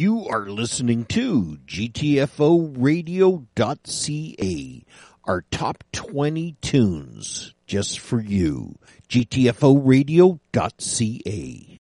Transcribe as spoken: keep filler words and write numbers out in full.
You are listening to G T F O radio dot C A, our top twenty tunes just for you. G T F O radio dot C A.